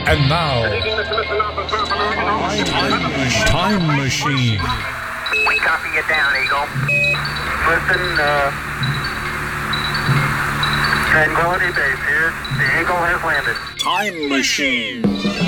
And now, Time Machine. We copy you down, Eagle. Listen, Tranquility Base here. The Eagle has landed. Time Machine.